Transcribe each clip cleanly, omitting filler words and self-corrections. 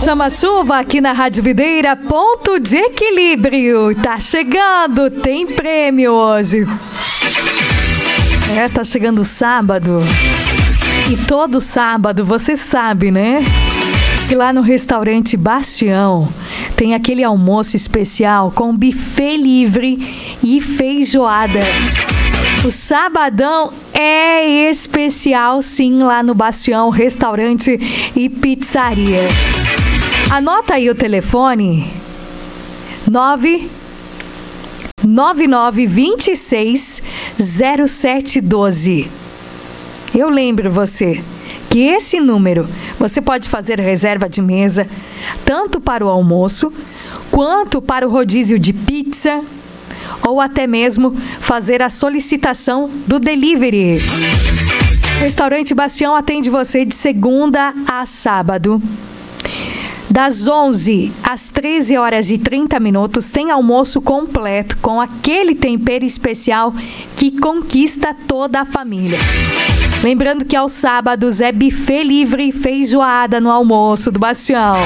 Chama-chuva aqui na Rádio Videira, ponto de equilíbrio. Tá chegando, tem prêmio hoje. Tá chegando o sábado. E todo sábado, você sabe, né? Que lá no restaurante Bastião tem aquele almoço especial com buffet livre e feijoada. O sabadão é especial, sim, lá no Bastião, restaurante e pizzaria. Anota aí o telefone: 999260712. Eu lembro você que esse número você pode fazer reserva de mesa tanto para o almoço quanto para o rodízio de pizza, ou até mesmo fazer a solicitação do delivery. O Restaurante Bastião atende você de segunda a sábado. Das 11 às 13 horas e 30 minutos tem almoço completo com aquele tempero especial que conquista toda a família. Lembrando que aos sábados é buffet livre e feijoada no almoço do Bastião.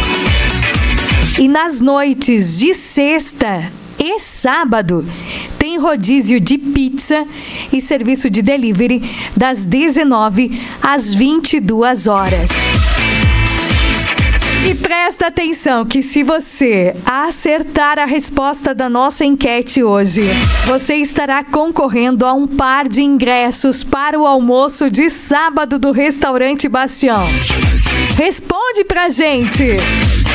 E nas noites de sexta e sábado tem rodízio de pizza e serviço de delivery das 19 às 22 horas. E presta atenção que se você acertar a resposta da nossa enquete hoje, você estará concorrendo a um par de ingressos para o almoço de sábado do Restaurante Bastião. Responde pra gente!